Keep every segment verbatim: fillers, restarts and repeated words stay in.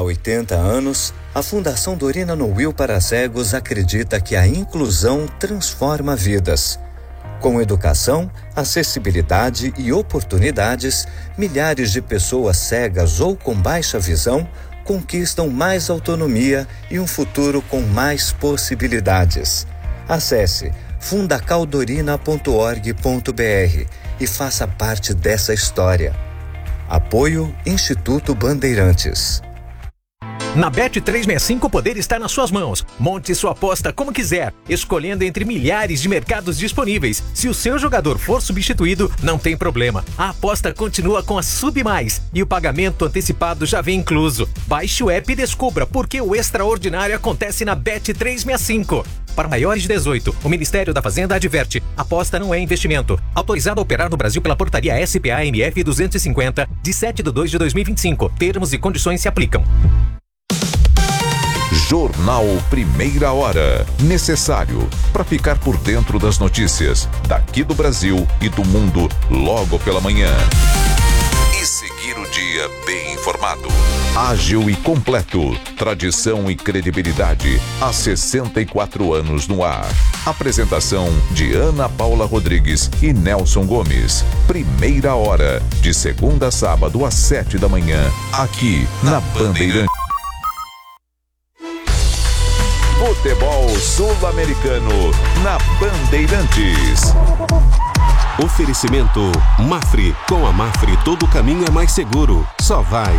Há oitenta anos, a Fundação Dorina Noil para Cegos acredita que a inclusão transforma vidas. Com educação, acessibilidade e oportunidades, milhares de pessoas cegas ou com baixa visão conquistam mais autonomia e um futuro com mais possibilidades. Acesse fundacaldorina ponto org ponto br e faça parte dessa história. Apoio Instituto Bandeirantes. Na Bet trezentos e sessenta e cinco o poder está nas suas mãos. Monte sua aposta como quiser, escolhendo entre milhares de mercados disponíveis. Se o seu jogador for substituído, não tem problema. A aposta continua com a Sub Mais e o pagamento antecipado já vem incluso. Baixe o app e descubra por que o extraordinário acontece na Bet trezentos e sessenta e cinco. Para maiores de dezoito, o Ministério da Fazenda adverte: aposta não é investimento. Autorizado a operar no Brasil pela portaria S P A M F duzentos e cinquenta, de sete de dois de dois mil e vinte e cinco. Termos e condições se aplicam. Jornal Primeira Hora. Necessário para ficar por dentro das notícias daqui do Brasil e do mundo logo pela manhã. E seguir o dia bem informado. Ágil e completo. Tradição e credibilidade. Há sessenta e quatro anos no ar. Apresentação de Ana Paula Rodrigues e Nelson Gomes. Primeira Hora. De segunda a sábado às sete da manhã. Aqui na Bandeirantes. Futebol Sul-Americano na Bandeirantes. Oferecimento Mafre. Com a Mafre todo caminho é mais seguro. Só vai.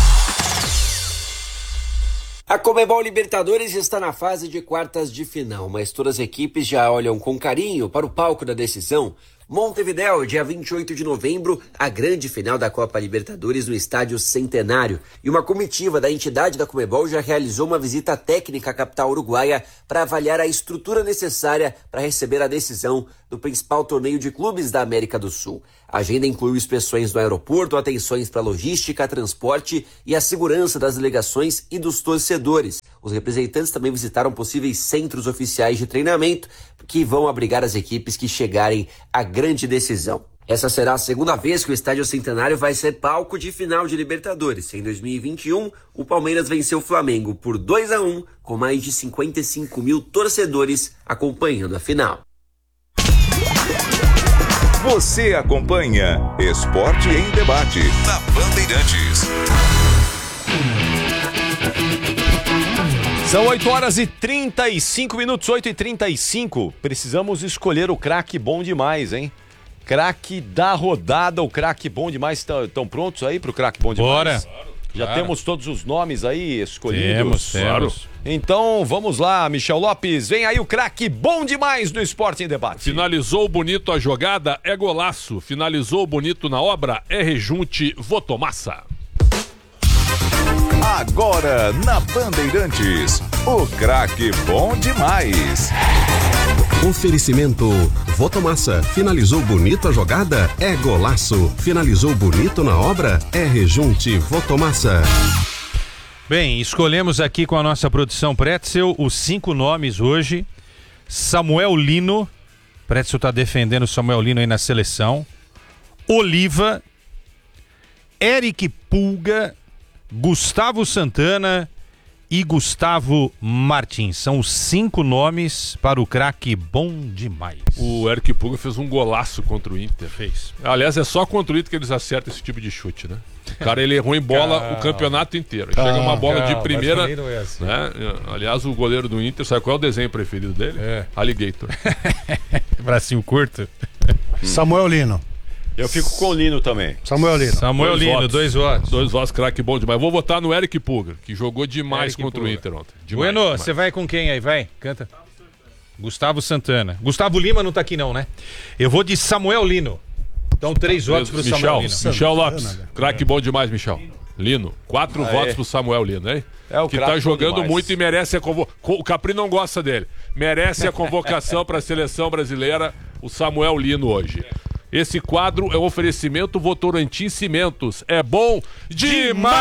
A Conmebol Libertadores está na fase de quartas de final, mas todas as equipes já olham com carinho para o palco da decisão. Montevidéu, dia vinte e oito de novembro, a grande final da Copa Libertadores no Estádio Centenário. E uma comitiva da entidade da Conmebol já realizou uma visita técnica à capital uruguaia para avaliar a estrutura necessária para receber a decisão do principal torneio de clubes da América do Sul. A agenda inclui inspeções no aeroporto, atenções para logística, transporte e a segurança das delegações e dos torcedores. Os representantes também visitaram possíveis centros oficiais de treinamento que vão abrigar as equipes que chegarem à grande decisão. Essa será a segunda vez que o Estádio Centenário vai ser palco de final de Libertadores. Em dois mil e vinte e um, o Palmeiras venceu o Flamengo por dois a um, com mais de cinquenta e cinco mil torcedores acompanhando a final. Você acompanha Esporte em Debate na Bandeirantes. São oito horas e trinta e cinco minutos, oito e trinta e cinco. Precisamos escolher o craque bom demais, hein? Craque da rodada, o craque bom demais. Estão prontos aí pro craque bom demais? Bora! Já Claro. Temos todos os nomes aí escolhidos? Temos, temos. Então vamos lá, Michel Lopes. Vem aí o craque bom demais no Esporte em Debate. Finalizou bonito a jogada, é golaço. Finalizou bonito na obra, é rejunte, votomassa. Agora na Bandeirantes, o craque bom demais. Oferecimento Votomassa. Finalizou bonito a jogada? É golaço. Finalizou bonito na obra? É rejunte Votomassa. Bem, escolhemos aqui com a nossa produção Pretzel os cinco nomes hoje. Samuel Lino. Pretzel está defendendo o Samuel Lino aí na seleção. Oliva. Eric Pulga. Gustavo Santana e Gustavo Martins. São os cinco nomes para o craque bom demais. O Eric Pulga fez um golaço contra o Inter. Fez. Aliás, é só contra o Inter que eles acertam esse tipo de chute, né? O cara, ele errou em bola Calma. o campeonato inteiro. Chega Calma, uma bola calma, de primeira, mas não é assim. né? Aliás, o goleiro do Inter, sabe qual é o desenho preferido dele? É. Alligator. Bracinho curto. Samuel Lino. Eu fico com o Lino também. Samuel Lino. Samuel Lino, votos. dois votos. Dois votos, craque bom demais. Vou votar no Eric Pulga, que jogou demais Eric contra Pulga. o Inter ontem. Demais, Bueno, demais. você vai com quem aí? Vai, canta. Gustavo Santana. Gustavo Lima não tá aqui não, né? Eu vou de Samuel Lino. Então três votos pro Michel, Samuel Lino. Michel Lopes, Santana, craque bom demais, Michel. Lino, quatro Ah, votos é. pro Samuel Lino, hein? É o que craque tá bom jogando demais. muito e merece a convocação. O Capri não gosta dele. Merece a convocação para a seleção brasileira, o Samuel Lino hoje. Esse quadro é um oferecimento Votorantim Cimentos. É bom demais!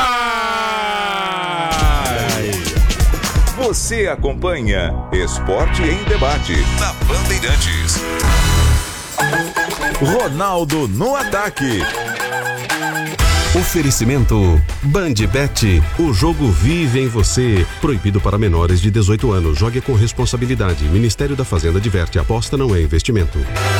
Você acompanha Esporte em Debate na Bandeirantes. Ronaldo no ataque. Oferecimento Bandbet, o jogo vive em você. Proibido para menores de dezoito anos. Jogue com responsabilidade. Ministério da Fazenda adverte: aposta não é investimento.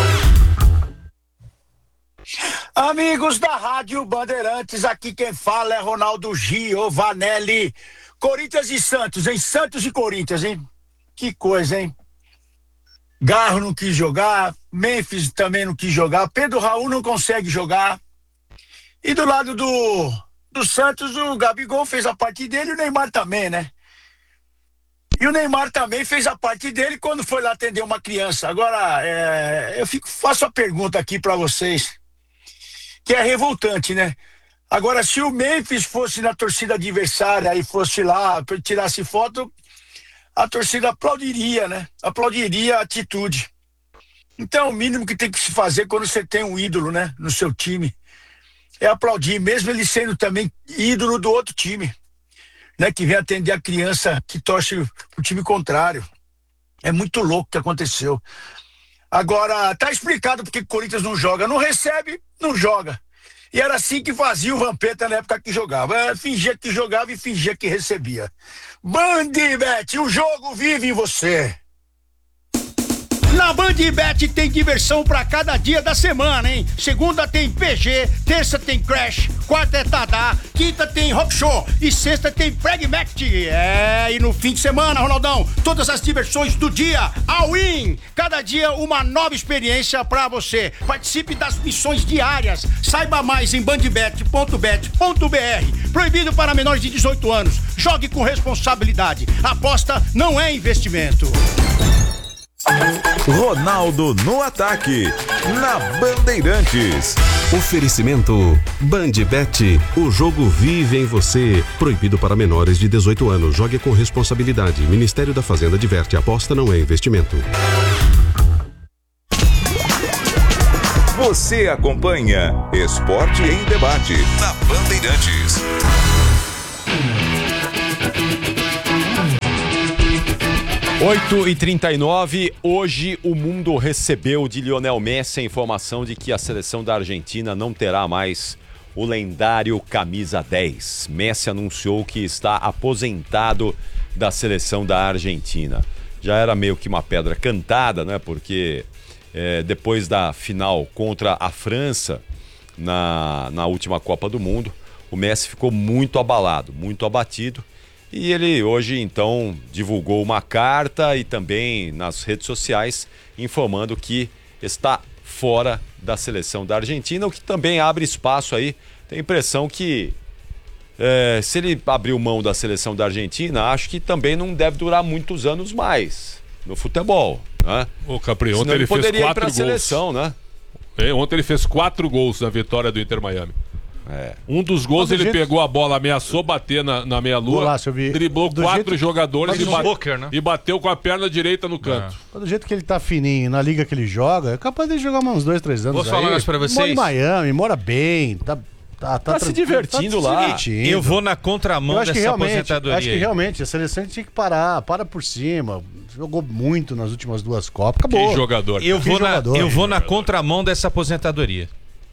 Amigos da Rádio Bandeirantes, aqui quem fala é Ronaldo Giovanelli. Corinthians e Santos, hein? Santos e Corinthians, hein? Que coisa, hein? Garro não quis jogar, Memphis também não quis jogar, Pedro Raul não consegue jogar. E do lado do, do Santos, o Gabigol fez a parte dele e o Neymar também, né? E o Neymar também fez a parte dele quando foi lá atender uma criança. Agora, é, eu fico, faço a pergunta aqui pra vocês, que é revoltante, né? Agora, se o Memphis fosse na torcida adversária e fosse lá, tirasse foto, a torcida aplaudiria, né? Aplaudiria a atitude. Então, o mínimo que tem que se fazer quando você tem um ídolo, né? No seu time, é aplaudir, mesmo ele sendo também ídolo do outro time, né? Que vem atender a criança que torce o time contrário. É muito louco o que aconteceu. Agora, tá explicado porque o Corinthians não joga. Não recebe, não joga. E era assim que fazia o Vampeta na época que jogava. É, fingia que jogava e fingia que recebia. Bandbet, o jogo vive em você. Na Bandbet tem diversão pra cada dia da semana, hein? Segunda tem P G, terça tem Crash, quarta é Tadá, quinta tem Rock Show e sexta tem Pragmatic. É, e no fim de semana, Ronaldão, todas as diversões do dia, all in. Cada dia uma nova experiência pra você. Participe das missões diárias. Saiba mais em bandbet ponto bet ponto b r. Proibido para menores de dezoito anos. Jogue com responsabilidade. Aposta não é investimento. Ronaldo no ataque, na Bandeirantes. Oferecimento Bandbet, o jogo vive em você. Proibido para menores de dezoito anos. Jogue com responsabilidade. Ministério da Fazenda adverte: aposta não é investimento. Você acompanha Esporte em Debate na Bandeirantes. oito e trinta e nove, hoje o mundo recebeu de Lionel Messi a informação de que a seleção da Argentina não terá mais o lendário camisa dez. Messi anunciou que está aposentado da seleção da Argentina. Já era meio que uma pedra cantada, né? Porque é, depois da final contra a França na, na última Copa do Mundo, o Messi ficou muito abalado, muito abatido. E ele hoje, então, divulgou uma carta e também nas redes sociais informando que está fora da seleção da Argentina, o que também abre espaço aí. Tem a impressão que é, se ele abriu mão da seleção da Argentina, acho que também não deve durar muitos anos mais no futebol, né? O Capri, ontem Senão ele, ele fez poderia ir quatro pra gols. Seleção, né? É, ontem ele fez quatro gols na vitória do Inter Miami. É. Um dos gols Mas do ele jeito- pegou a bola, ameaçou bater na, na meia-lua, Golaço, eu vi. driblou Do quatro jeito- jogadores Mas e, do ba- jeito- Booker, né? e bateu com a perna direita no canto. Do jeito que ele tá fininho na liga que ele joga, é capaz de jogar mais uns dois, três anos. Vou falar aí. um negócio pra vocês. Mora em Miami, mora bem, tá. Tá, Tá se tranquilo, divertindo tá se lá. divertindo. Eu vou na contramão Eu acho que dessa realmente, aposentadoria. acho que aí. realmente a seleção tinha que parar, para por cima. Jogou muito nas últimas duas Copas, acabou. Que jogador. Eu Que vou, na, jogador. eu vou na jogador. contramão dessa aposentadoria.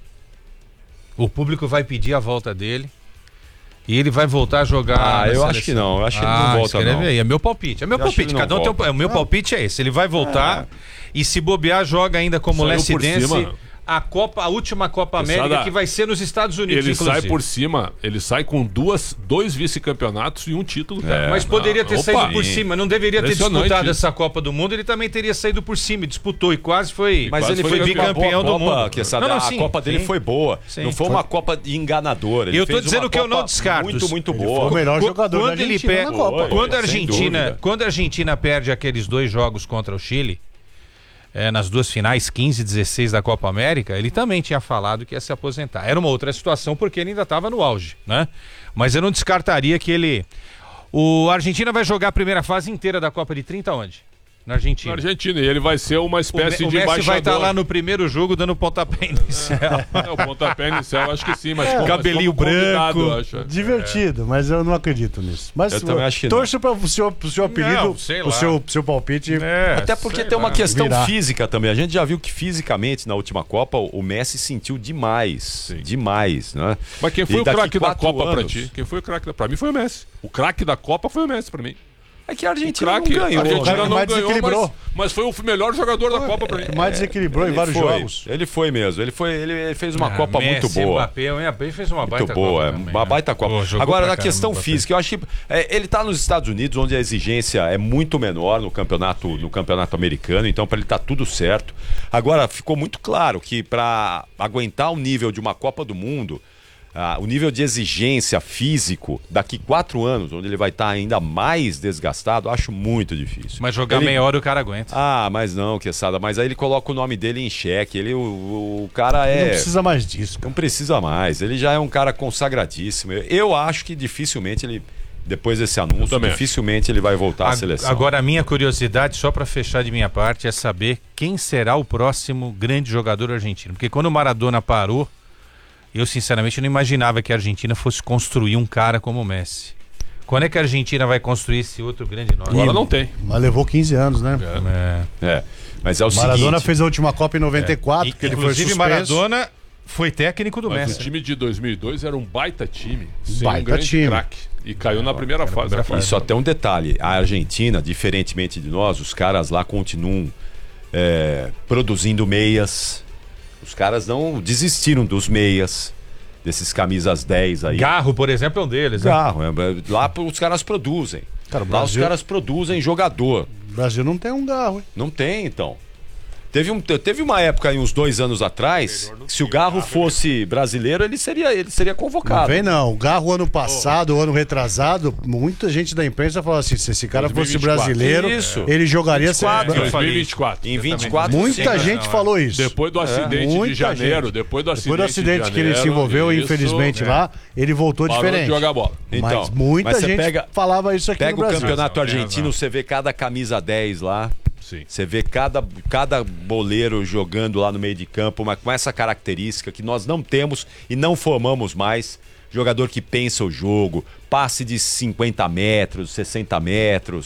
O público vai pedir a volta dele e ele vai voltar a jogar. Ah, na eu seleção. acho que não. Eu acho que ele Ah, não volta, escreve não. aí. É meu palpite. É meu Eu acho que palpite. ele não Cada um tem um, volta. o meu palpite é esse. Ele vai voltar e se bobear, joga ainda como Saiu Leste por Dance cima. a Copa, a última Copa Pesada, América que vai ser nos Estados Unidos, Ele inclusive. sai por cima, ele sai com duas, dois vice-campeonatos e um título, cara. Mas poderia ter Opa. saído por cima, não deveria ter Impressionante disputado isso. essa Copa do Mundo, ele também teria saído por cima, e disputou e quase foi, Mas quase ele foi foi campeão. bicampeão do Uma boa mundo. Copa, Que essa, Não, não, a sim, Copa dele sim. foi boa. Sim. Não foi uma Copa enganadora. Ele Eu tô fez dizendo uma que eu não Copa descarto. Muito, muito Ele boa. foi o melhor Qu- jogador quando da ele Argentina pega, na Copa. quando a sem Argentina, dúvida. quando a Argentina perde aqueles dois jogos contra o Chile, é, nas duas finais, quinze e dezesseis da Copa América, ele também tinha falado que ia se aposentar. Era uma outra situação porque ele ainda estava no auge, né? Mas eu não descartaria que ele... O a Argentina vai jogar a primeira fase inteira da Copa de trinta onde? Na Argentina. Na Argentina. E ele vai ser uma espécie o, de o Messi embaixador. vai estar lá no primeiro jogo dando pontapé inicial. É, o pontapé inicial, acho que sim, mas É. como, Cabelinho mas como branco. convidado, acho. Divertido, mas eu não acredito nisso. Mas Eu também acho que torço para o seu, pro seu apelido, Não, sei pro lá. seu, pro seu palpite. É, Até porque sei tem uma lá. questão Virar. física também. A gente já viu que fisicamente na última Copa o Messi sentiu demais. Demais, né? Mas quem foi E o daqui craque da quatro Copa pra anos- ti? Quem foi o craque da... Pra mim foi o Messi. O craque da Copa foi o Messi pra mim. É que a O Argentina craque, não ganhou. a Argentina né? não Mas ganhou, desequilibrou. mas, mas foi o melhor jogador da Copa pra mim. Que mais desequilibrou em Ele vários foi, jogos. Ele foi mesmo. Ele, foi, ele, ele fez uma Ah, Copa Messi, muito boa. Mbappé, o Mbappé fez uma baita Muito boa, Copa é também, uma né? baita Copa. Pô, jogou Agora, pra na caramba, questão Mbappé. física, eu acho que é, ele está nos Estados Unidos, onde a exigência é muito menor no campeonato, no campeonato americano, então para ele tá tudo certo. Agora, ficou muito claro que para aguentar o nível de uma Copa do Mundo, ah, o nível de exigência físico daqui quatro anos, onde ele vai estar ainda mais desgastado, acho muito difícil. Mas jogar Ele- meia hora o cara aguenta. Ah, mas não, Quesada, mas aí ele coloca o nome dele em xeque. Ele, o, o cara é. Não precisa mais disso. Não precisa mais. Ele já é um cara consagradíssimo. Eu, eu acho que dificilmente ele, depois desse anúncio, também dificilmente ele vai voltar à Ag- seleção. Agora, a minha curiosidade, só para fechar de minha parte, é saber quem será o próximo grande jogador argentino. Porque quando o Maradona parou, eu sinceramente não imaginava que a Argentina fosse construir um cara como o Messi. Quando é que a Argentina vai construir esse outro grande nome? Agora não tem. Mas levou quinze anos, né? É. É, mas é o Maradona seguinte. fez a última Copa em noventa e quatro, E- que ele foi Inclusive, suspenso. Maradona foi técnico do Mas Messi. o time de dois mil e dois era um baita time. Sem Baita um grande time. craque. E caiu na primeira fase. da Copa. E só tem um detalhe: a Argentina, diferentemente de nós, os caras lá continuam é, produzindo meias. Os caras não desistiram dos meias, desses camisas dez aí. Garro, por exemplo, é um deles. né? Garro, é, lá os caras produzem. Cara, o Lá os Brasil- caras produzem jogador. O Brasil não tem um garro, hein? Não tem, então. Teve, um, teve uma época aí, uns dois anos atrás, que se o Garro fosse brasileiro, ele seria, ele seria Não convocado. vem não. O Garro ano passado, ano retrasado, muita gente da imprensa falou assim, se esse cara fosse dois mil e vinte e quatro. brasileiro, Isso. ele jogaria... vinte e quatro, sem- dois mil e vinte e quatro. Em vinte e quatro, Muita sim. gente não, falou isso. Depois do acidente Muita de janeiro, gente. depois do acidente, Depois do acidente de que ele se janeiro, envolveu, isso, infelizmente, é. lá, ele voltou Parou diferente. de jogar bola. Então, mas muita mas você gente pega- falava isso aqui Pega no o Brasil. campeonato Razão, tem argentino, razão. você vê cada camisa dez lá. Sim. Você vê cada, cada boleiro jogando lá no meio de campo, mas com essa característica que nós não temos e não formamos mais. Jogador que pensa o jogo, passe de cinquenta metros, sessenta metros.